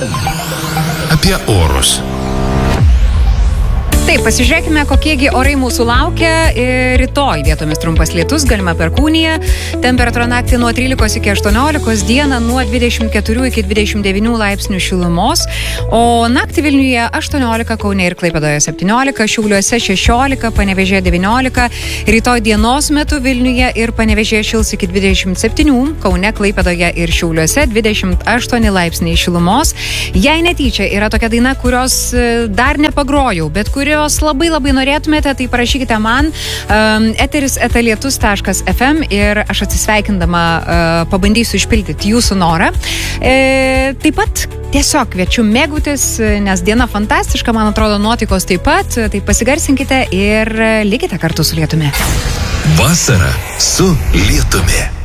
Apie orus. Taip, pasižiūrėkime, kokiegi orai mūsų laukia. Rytoj vietomis trumpas lietus, galima perkūnija. Temperatūra naktį nuo 13 iki 18, dieną nuo 24 iki 29 laipsnių šilumos. O naktį Vilniuje 18, Kaune ir Klaipėdoje 17, Šiauliuose 16, Panevėžyje 19. Rytoj dienos metu Vilniuje ir Panevėžyje šils iki 27, Kaune, Klaipėdoje ir Šiauliuose 28 laipsniai šilumos. Jei netyčia yra tokia daina, kurios dar nepagrojau, bet kurios labai norėtumėte, tai parašykite man eteris@lietus.fm ir aš atsisveikindama pabandysiu išpildyti jūsų norą. Taip pat tiesiog kviečiu mėgautis, nes diena fantastiška, man atrodo, nuotaikos taip pat, tai pasigarsinkite ir likite kartu su Lietumi. Vasara su Lietumi.